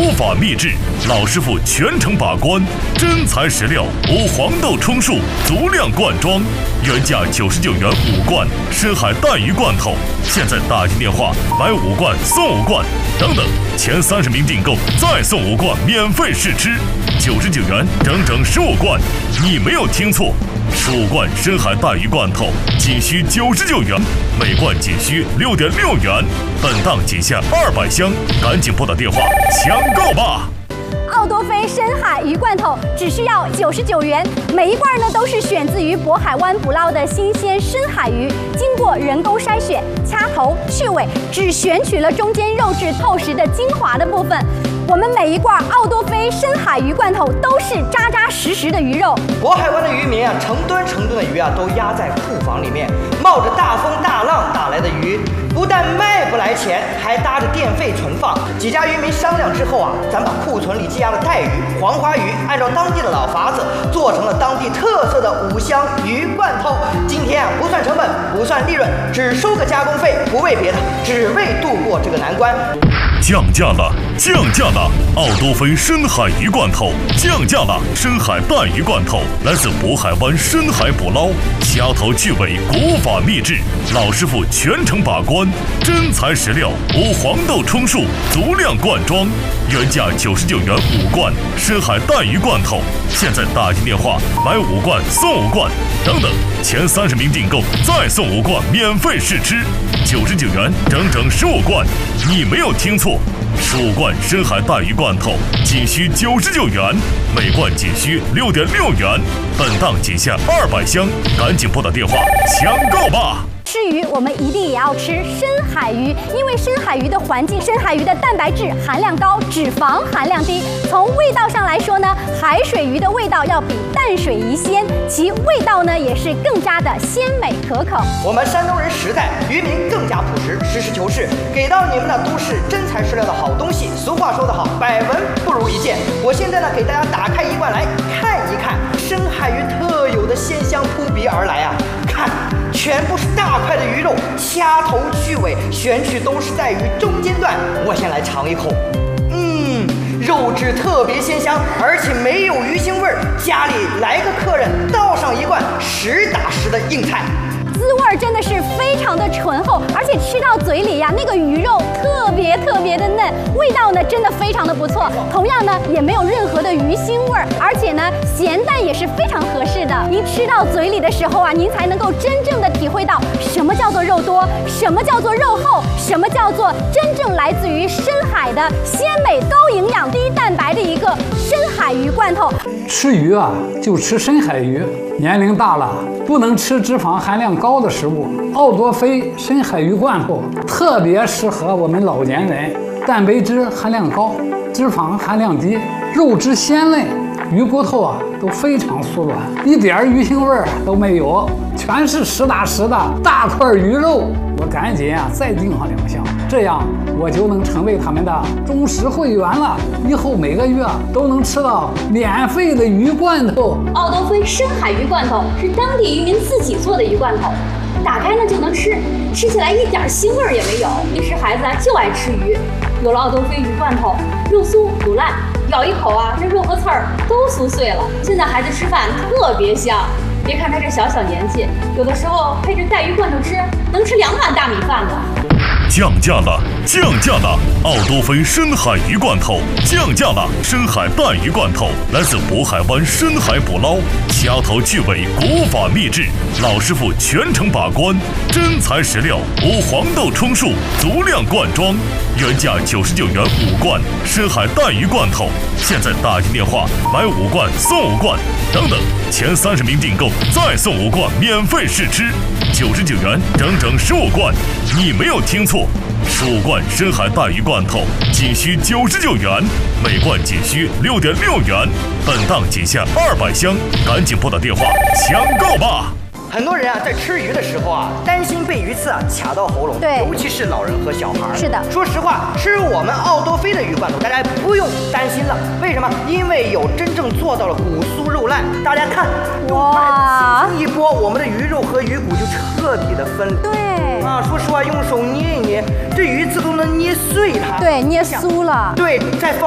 国法秘制，老师傅全程把关，真材实料，无黄豆充数，足量灌装，原价99元5罐深海带鱼罐头，现在打进电话买5罐送5罐，等等，前30名订购再送5罐免费试吃，99元整整15罐，你没有听错，15罐深海带鱼罐头仅需99元，每罐仅需6.6元，本档仅限200箱，赶紧拨打电话抢购吧！ 奥多菲深海鱼罐头只需要99元，每一罐呢都是选自于渤海湾捕捞的新鲜深海鱼，经过人工筛选、掐头、去尾，只选取了中间肉质透实的精华的部分。我们每一罐奥多菲深海鱼罐头都是扎扎实实的鱼肉。 渤海湾的渔民啊，成吨的鱼啊都压在库房里面，冒着大风大浪打来的鱼，不但卖不来钱，还搭着电费存放。几家渔民商量之后啊，咱把库存里积压的带鱼、黄花鱼，按照当地的老法子，做成了当地特色的5香鱼罐头。今天啊，不算成本，不算利润，只收个加工费，不为别的，只为度过这个难关。 降价了，降价了！奥多菲深海鱼罐头降价了，深海带鱼罐头来自渤海湾深海捕捞，掐头去尾，国法秘制，老师傅全程把关，真材实料，无黄豆充数，足量灌装，原价99元5罐深海带鱼罐头，现在打进电话买5罐送5罐，等等，前30名订购再送5罐免费试吃，99元整整15罐，你没有听错，15罐深海带鱼罐头仅需99元，每罐仅需6.6元，本档仅限200箱，赶紧拨打电话抢购吧！ 吃鱼，我们一定也要吃深海鱼，因为深海鱼的环境，深海鱼的蛋白质含量高，脂肪含量低。从味道上来说呢，海水鱼的味道要比淡水鱼鲜，其味道呢也是更加的鲜美可口。 我们山东人实在，渔民更加朴实，实事求是，给到你们的都是真材实料的好东西。俗话说得好，百闻不如一见。我现在呢，给大家打开一罐来看一看，深海鱼特有的鲜香扑鼻而来啊！看。全部是大块的鱼肉，掐头去尾，选取都是在鱼中间段。我先来尝一口，肉质特别鲜香，而且没有鱼腥味儿。家里来个客人，倒上一罐实打实的硬菜。 滋味真的是非常的醇厚，而且吃到嘴里呀，那个鱼肉特别的嫩，味道呢真的非常的不错。同样呢，也没有任何的鱼腥味儿，而且呢，咸淡也是非常合适的。您吃到嘴里的时候啊，您才能够真正的体会到什么叫做肉多，什么叫做肉厚，什么叫做真正来自于深海的鲜美、高营养、低蛋白的一个深海鱼罐头。 吃鱼啊，就吃深海鱼。年龄大了，不能吃脂肪含量高的食物。奥多菲深海鱼罐头特别适合我们老年人，蛋白质含量高，脂肪含量低，肉质鲜嫩，鱼骨头啊都非常酥软，一点鱼腥味儿都没有，全是实打实的大块鱼肉。我赶紧啊再订上2箱，这样我就能成为他们的忠实会员了。以后每个月都能吃到免费的鱼罐头。 奥多菲深海鱼罐头是当地渔民自己做的鱼罐头，打开呢就能吃，吃起来一点腥味也没有。平时孩子就爱吃鱼，有了奥多菲鱼罐头，肉酥不烂，咬一口啊，这肉和刺儿都酥碎了。现在孩子吃饭特别香。别看他这小年纪，有的时候配着带鱼罐头吃，能吃2碗大米饭呢。 降价了，降价了！奥多菲深海鱼罐头降价了，深海带鱼罐头来自渤海湾深海捕捞，掐头去尾，国法秘制，老师傅全程把关，真材实料，无黄豆充数，足量灌装，原价99元5罐深海带鱼罐头，现在打进电话买5罐送5罐，等等，前30名订购再送5罐免费试吃，99元整整15罐，你没有听错，15罐深海带鱼罐头仅需99元，每罐仅需6.6元，本档仅限200箱，赶紧拨打电话抢购吧！ 很多人啊，在吃鱼的时候啊，担心被鱼刺啊卡到喉咙， 对， 尤其是老人和小孩。 是的， 说实话，吃我们奥多菲的鱼罐头，大家不用担心了。为什么？因为有真正做到了骨酥肉烂。大家看，用筷子轻轻一拨，我们的鱼肉和鱼骨就彻底的分离。 对啊，说实话，用手捏一捏，这鱼刺都能捏碎它。 对，捏酥了。 对，再放。